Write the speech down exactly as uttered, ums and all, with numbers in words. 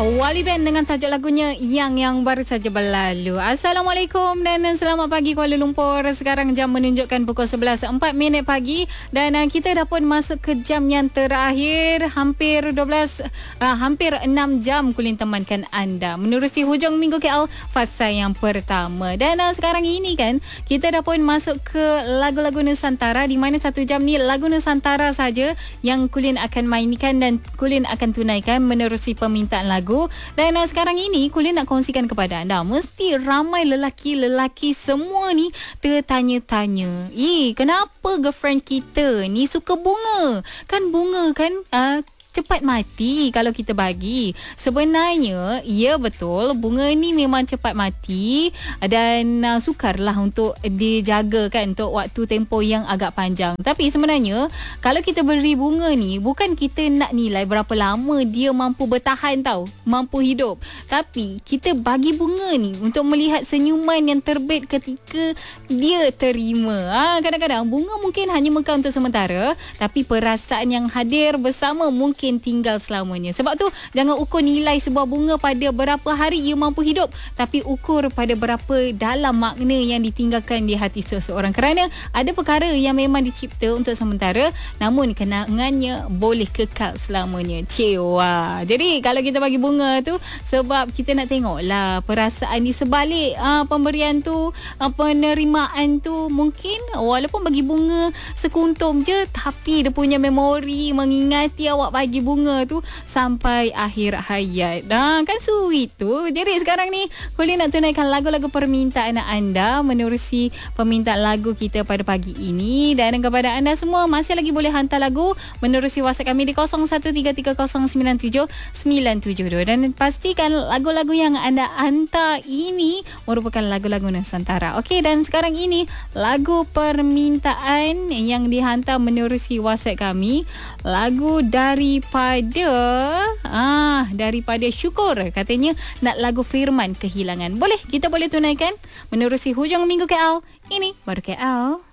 Wali Band dengan tajuk lagunya Yang Yang baru saja berlalu. Assalamualaikum dan selamat pagi Kuala Lumpur. Sekarang jam menunjukkan pukul sebelas empat minit pagi dan uh, kita dah pun masuk ke jam yang terakhir. Hampir dua belas uh, hampir enam jam Kulin temankan anda menerusi hujung minggu K L fasa yang pertama. Dan uh, sekarang ini kan kita dah pun masuk ke lagu-lagu Nusantara, di mana satu jam ni lagu Nusantara saja yang Kulin akan mainkan dan Kulin akan tunaikan menerusi permintaan lagu. Dan uh, sekarang ini Kulin nak kongsikan kepada anda, mesti ramai lelaki-lelaki semua ni tertanya-tanya, eh kenapa girlfriend kita ni suka bunga? Kan bunga kan uh, cepat mati kalau kita bagi. Sebenarnya, ya betul, bunga ni memang cepat mati dan uh, sukarlah untuk dijaga kan untuk waktu tempoh yang agak panjang. Tapi sebenarnya, kalau kita beri bunga ni, bukan kita nak nilai berapa lama dia mampu bertahan tau, mampu hidup. Tapi, kita bagi bunga ni untuk melihat senyuman yang terbit ketika dia terima. Ha, kadang-kadang, bunga mungkin hanya mekar untuk sementara, tapi perasaan yang hadir bersama mungkin tinggal selamanya. Sebab tu jangan ukur nilai sebuah bunga pada berapa hari ia mampu hidup, tapi ukur pada berapa dalam makna yang ditinggalkan di hati seseorang. Kerana ada perkara yang memang dicipta untuk sementara, namun kenangannya boleh kekal selamanya. Cewa. Jadi kalau kita bagi bunga tu sebab kita nak tengoklah perasaan di sebalik uh, pemberian tu, uh, penerimaan tu. Mungkin walaupun bagi bunga sekuntum je, tapi dia punya memori mengingati awak bagi bunga tu sampai akhir hayat. Nah, kan sweet tu. Jadi sekarang ni Kulin nak tunaikan lagu-lagu permintaan anda menerusi permintaan lagu kita pada pagi ini. Dan kepada anda semua, masih lagi boleh hantar lagu menerusi WhatsApp kami di kosong satu tiga tiga kosong sembilan tujuh sembilan tujuh dua. Dan pastikan lagu-lagu yang anda hantar ini merupakan lagu-lagu Nusantara. Okey, dan sekarang ini lagu permintaan yang dihantar menerusi WhatsApp kami, lagu dari daripada ah daripada Syukur, katanya nak lagu Firman Kehilangan. Boleh, kita boleh tunaikan menerusi hujung minggu K L. Ini baru K L.